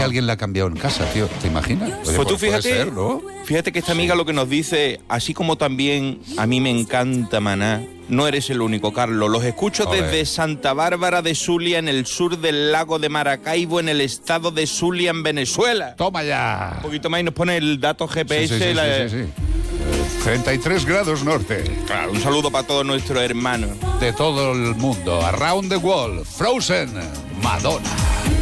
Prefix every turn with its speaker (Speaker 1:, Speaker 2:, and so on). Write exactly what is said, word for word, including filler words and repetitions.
Speaker 1: si alguien la ha cambiado en casa, tío. ¿Te imaginas? Oye,
Speaker 2: Pues tú fíjate,
Speaker 1: ser, ¿no?
Speaker 2: fíjate que esta amiga
Speaker 1: Sí.
Speaker 2: lo que nos dice, así como también a mí me encanta Maná, no eres el único, Carlos. Los escucho
Speaker 1: Joder.
Speaker 2: desde Santa Bárbara de Zulia, en el sur del lago de Maracaibo, en el estado de Zulia, en Venezuela.
Speaker 1: Toma ya.
Speaker 2: Un poquito más y nos pone el dato G P S.
Speaker 1: Sí, sí, sí,
Speaker 2: la-
Speaker 1: sí, sí, sí. treinta y tres grados norte.
Speaker 2: Claro, un saludo para todos nuestros hermanos.
Speaker 1: De todo el mundo. Around the world. Frozen. Madonna.